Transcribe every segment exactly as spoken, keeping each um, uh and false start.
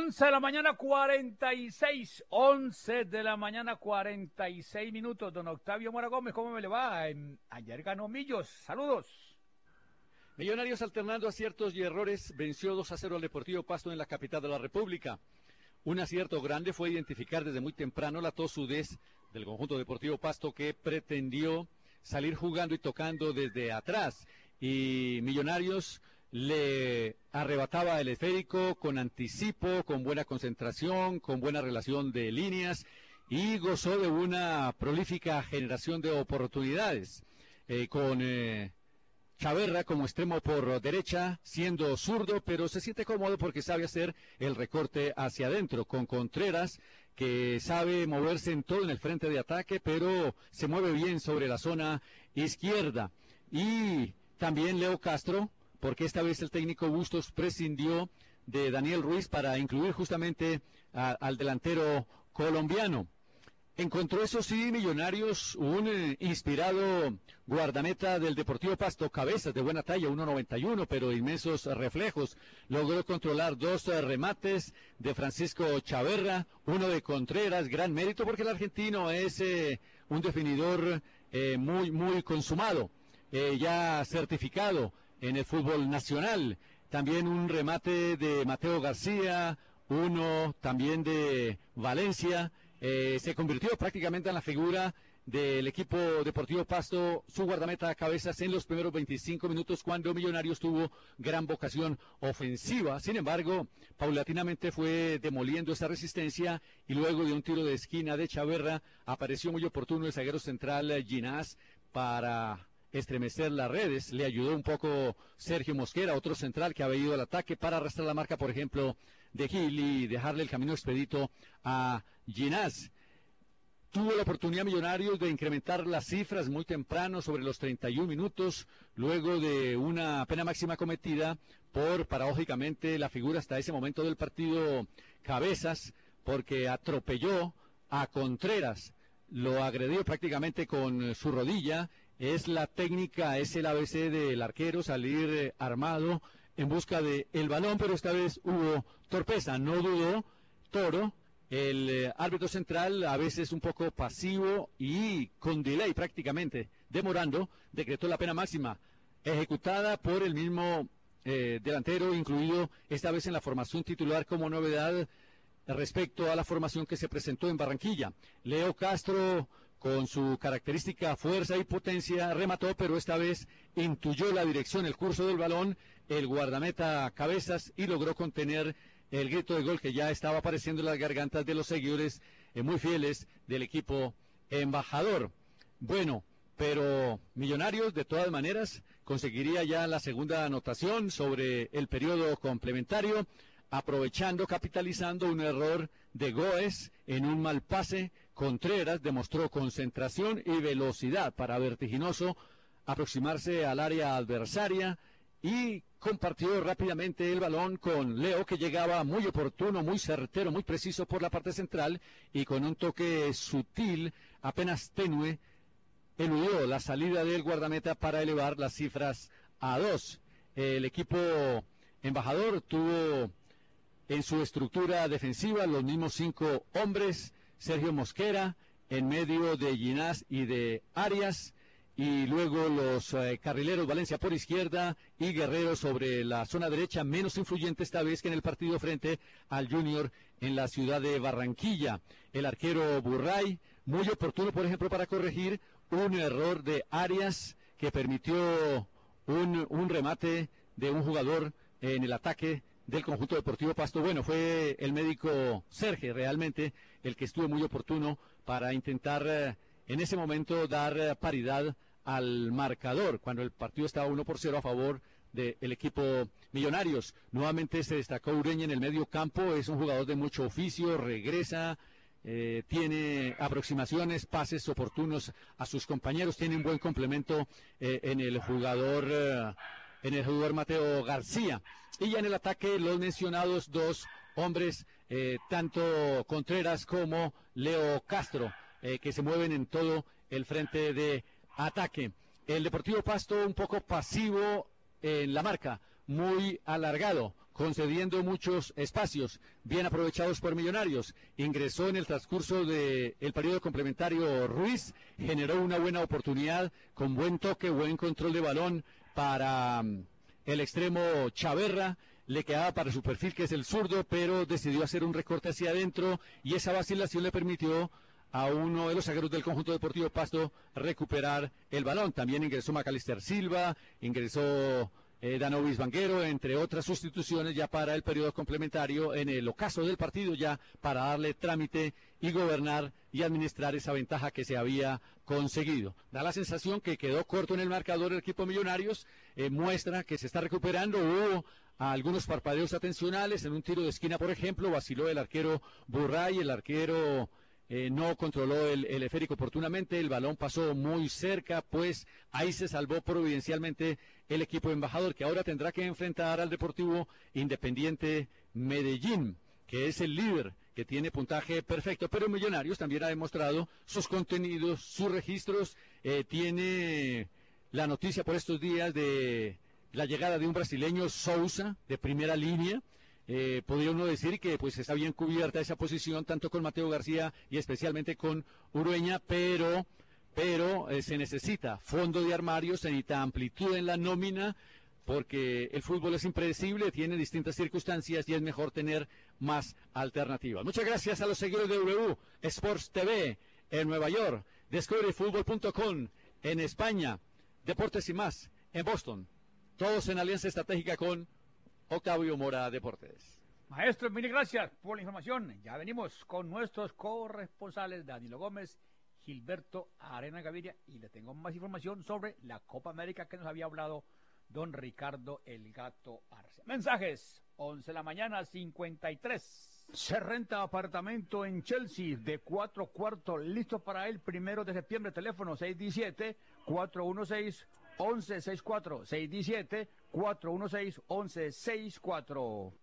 once de la mañana, cuarenta y seis. once de la mañana, cuarenta y seis minutos. Don Octavio Mora Gómez, ¿cómo me le va? En... Ayer ganó Millos. Saludos. Millonarios, alternando aciertos y errores, venció dos a cero al Deportivo Pasto en la capital de la República. Un acierto grande fue identificar desde muy temprano la tosudez del conjunto Deportivo Pasto, que pretendió salir jugando y tocando desde atrás. Y Millonarios le arrebataba el esférico con anticipo, con buena concentración, con buena relación de líneas, y gozó de una prolífica generación de oportunidades, eh, con eh, Chaverra como extremo por derecha, siendo zurdo, pero se siente cómodo porque sabe hacer el recorte hacia adentro, con Contreras, que sabe moverse en todo en el frente de ataque, pero se mueve bien sobre la zona izquierda. Y también Leo Castro, porque esta vez el técnico Bustos prescindió de Daniel Ruiz para incluir justamente a, al delantero colombiano. Encontró, eso sí, Millonarios, un eh, inspirado guardameta del Deportivo Pasto, Cabezas, de buena talla, uno noventa y uno, pero inmensos reflejos. Logró controlar dos eh, remates de Francisco Chaverra, uno de Contreras, gran mérito porque el argentino es eh, un definidor eh, muy, muy consumado, eh, ya certificado en el fútbol nacional. También un remate de Mateo García, uno también de Valencia. Eh, se convirtió prácticamente en la figura del equipo Deportivo Pasto, su guardameta Cabezas, en los primeros veinticinco minutos, cuando Millonarios tuvo gran vocación ofensiva. Sin embargo, paulatinamente fue demoliendo esa resistencia, y luego de un tiro de esquina de Chaverra apareció muy oportuno el zaguero central Ginás para estremecer las redes. Le ayudó un poco Sergio Mosquera, otro central que había ido al ataque, para arrastrar la marca, por ejemplo, de Gil, y dejarle el camino expedito a Ginás. Tuvo la oportunidad Millonarios de incrementar las cifras muy temprano, sobre los treinta y un minutos, luego de una pena máxima cometida por, paradójicamente, la figura hasta ese momento del partido, Cabezas, porque atropelló a Contreras, lo agredió prácticamente con su rodilla. Es la técnica, es el A B C del arquero, salir eh, armado en busca del balón, pero esta vez hubo torpeza, no dudó Toro, el eh, árbitro central, a veces un poco pasivo y con delay prácticamente, demorando, decretó la pena máxima, ejecutada por el mismo eh, delantero, incluido esta vez en la formación titular como novedad respecto a la formación que se presentó en Barranquilla. Leo Castro, con su característica fuerza y potencia, remató, pero esta vez intuyó la dirección, el curso del balón, el guardameta Cabezas, y logró contener el grito de gol que ya estaba apareciendo en las gargantas de los seguidores eh, muy fieles del equipo embajador. Bueno, pero Millonarios, de todas maneras, conseguiría ya la segunda anotación sobre el periodo complementario, aprovechando, capitalizando un error de Goes en un mal pase. Contreras demostró concentración y velocidad para, vertiginoso, aproximarse al área adversaria, y compartió rápidamente el balón con Leo, que llegaba muy oportuno, muy certero, muy preciso por la parte central, y con un toque sutil, apenas tenue, eludió la salida del guardameta para elevar las cifras a dos. El equipo embajador tuvo en su estructura defensiva los mismos cinco hombres: Sergio Mosquera en medio de Ginás y de Arias, y luego los eh, carrileros Valencia por izquierda y Guerrero sobre la zona derecha, menos influyente esta vez que en el partido frente al Junior en la ciudad de Barranquilla. El arquero Burray, muy oportuno, por ejemplo, para corregir un error de Arias que permitió un, un remate de un jugador en el ataque del conjunto Deportivo Pasto. Bueno, fue el médico Sergio realmente el que estuvo muy oportuno para intentar eh, en ese momento dar eh, paridad al marcador, cuando el partido estaba uno por cero a favor del equipo Millonarios. Nuevamente se destacó Ureña en el medio campo, es un jugador de mucho oficio, regresa, eh, tiene aproximaciones, pases oportunos a sus compañeros, tiene un buen complemento eh, en el jugador eh, en el jugador Mateo García. Y ya en el ataque, los mencionados dos hombres, eh, tanto Contreras como Leo Castro, eh, que se mueven en todo el frente de ataque. El Deportivo Pasto un poco pasivo en la marca, muy alargado, concediendo muchos espacios bien aprovechados por Millonarios. Ingresó en el transcurso del periodo complementario Ruiz, generó una buena oportunidad con buen toque, buen control de balón para um, el extremo Chaverra. Le quedaba para su perfil, que es el zurdo, pero decidió hacer un recorte hacia adentro y esa vacilación le permitió a uno de los zagueros del conjunto deportivo Pasto recuperar el balón. También ingresó Macalister Silva, ingresó eh, Danovis Vanguero, entre otras sustituciones ya para el periodo complementario en el ocaso del partido, ya para darle trámite y gobernar y administrar esa ventaja que se había conseguido. Da la sensación que quedó corto en el marcador el equipo Millonarios, eh, muestra que se está recuperando. Hubo algunos parpadeos atencionales en un tiro de esquina, por ejemplo, vaciló el arquero Burray, el arquero eh, no controló el, el esférico oportunamente, el balón pasó muy cerca, pues ahí se salvó providencialmente el equipo embajador, que ahora tendrá que enfrentar al Deportivo Independiente Medellín, que es el líder, que tiene puntaje perfecto, pero Millonarios también ha demostrado sus contenidos, sus registros. Eh, tiene la noticia por estos días de la llegada de un brasileño, Sousa, de primera línea. Eh, podría uno decir que pues está bien cubierta esa posición, tanto con Mateo García y especialmente con Urueña, pero, pero eh, se necesita fondo de armario, se necesita amplitud en la nómina, porque el fútbol es impredecible, tiene distintas circunstancias y es mejor tener más alternativas. Muchas gracias a los seguidores de W Sports T V en Nueva York, discovery fútbol punto com en España, Deportes y Más en Boston. Todos en alianza estratégica con Octavio Mora Deportes. Maestro, mil gracias por la información. Ya venimos con nuestros corresponsales Danilo Gómez, Gilberto Arena Gaviria, y le tengo más información sobre la Copa América que nos había hablado don Ricardo El Gato Arce. Mensajes, once de la mañana, cincuenta y tres. Se renta apartamento en Chelsea de cuatro cuartos, listo para el primero de septiembre. Teléfono seis uno siete, cuatro uno seis, once sesenta y cuatro. seis uno siete, cuatro uno seis, once sesenta y cuatro.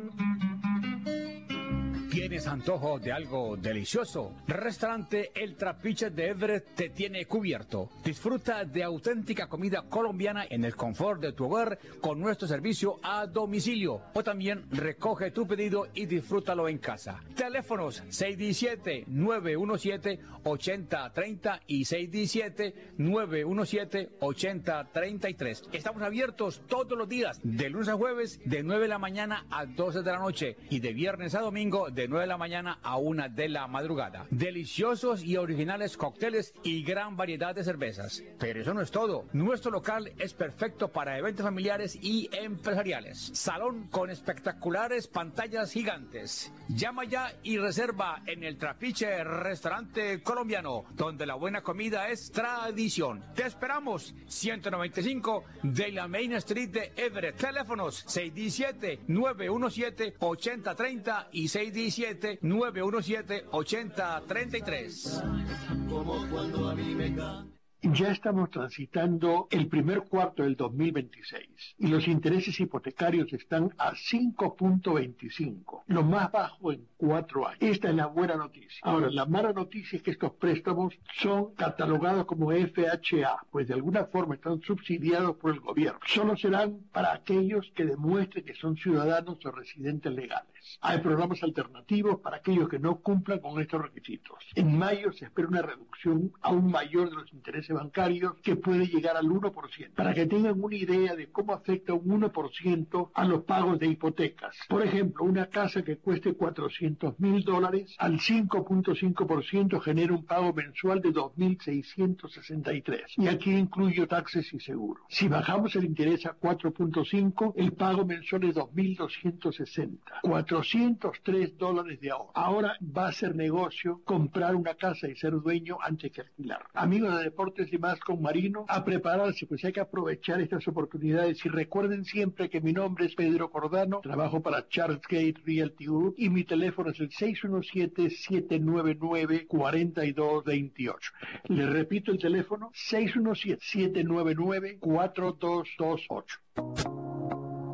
¿Tienes antojo de algo delicioso? Restaurante El Trapiche de Everett te tiene cubierto. Disfruta de auténtica comida colombiana en el confort de tu hogar con nuestro servicio a domicilio. O también recoge tu pedido y disfrútalo en casa. Teléfonos seis uno siete, nueve uno siete, ocho cero tres cero y seis uno siete, nueve uno siete, ocho cero tres tres. Estamos abiertos todos los días, de lunes a jueves, de nueve de la mañana a doce de la noche y de viernes a domingo, de nueve de la mañana a una de la madrugada. Deliciosos y originales cócteles y gran variedad de cervezas. Pero eso no es todo. Nuestro local es perfecto para eventos familiares y empresariales. Salón con espectaculares pantallas gigantes. Llama ya y reserva en El Trapiche Restaurante Colombiano, donde la buena comida es tradición. Te esperamos. ciento noventa y cinco de la Main Street de Everett. Teléfonos seis uno siete, nueve uno siete, ocho cero tres cero y seis uno siete, nueve uno siete, ocho cero tres tres. Como cuando a mí me ca- Ya estamos transitando el primer cuarto del dos mil veintiséis y los intereses hipotecarios están a cinco punto veinticinco, lo más bajo en cuatro años. Esta es la buena noticia. Ahora, la mala noticia es que estos préstamos son catalogados como F H A, pues de alguna forma están subsidiados por el gobierno. Solo serán para aquellos que demuestren que son ciudadanos o residentes legales. Hay programas alternativos para aquellos que no cumplan con estos requisitos. En mayo se espera una reducción aún mayor de los intereses bancarios que puede llegar al uno por ciento, para que tengan una idea de cómo afecta un uno por ciento a los pagos de hipotecas. Por ejemplo, una casa que cueste cuatrocientos mil dólares al cinco punto cinco por ciento genera un pago mensual de dos mil seiscientos sesenta y tres, y aquí incluyo taxes y seguros. Si bajamos el interés a cuatro punto cinco, el pago mensual es dos mil doscientos sesenta, cuatrocientos tres dólares de ahorro. Ahora va a ser negocio comprar una casa y ser dueño antes que alquilar. Amigos de Deportes y Más con Marino, a prepararse, pues hay que aprovechar estas oportunidades. Y recuerden siempre que mi nombre es Pedro Cordano, trabajo para Charles Gate Realty Group y mi teléfono es el seis uno siete, siete nueve nueve, cuatro dos dos ocho. Les repito el teléfono, seis uno siete, siete nueve nueve, cuatro dos dos ocho.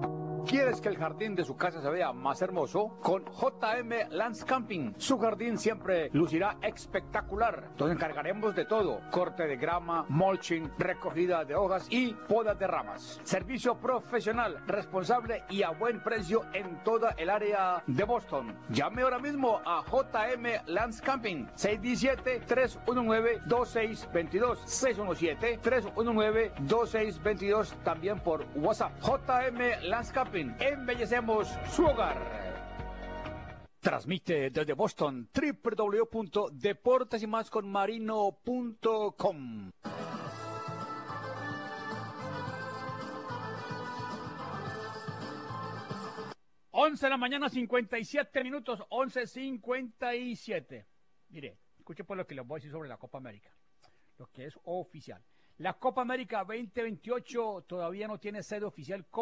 ¿Quieres que el jardín de su casa se vea más hermoso? Con J M Landscaping, su jardín siempre lucirá espectacular. Nos encargaremos de todo: corte de grama, mulching, recogida de hojas y podas de ramas. Servicio profesional, responsable y a buen precio en toda el área de Boston. Llame ahora mismo a J M Landscaping, seis uno siete, tres uno nueve, dos seis dos dos, seis uno siete, tres uno nueve, dos seis dos dos, también por WhatsApp. J M Landscaping, embellecemos su hogar. Transmite desde Boston w w w punto deportes y más con marino punto com. once de la mañana, cincuenta y siete minutos, once cincuenta y siete. Mire, escuche por lo que les voy a decir sobre la Copa América, lo que es oficial. La Copa América veinte veintiocho todavía no tiene sede oficial.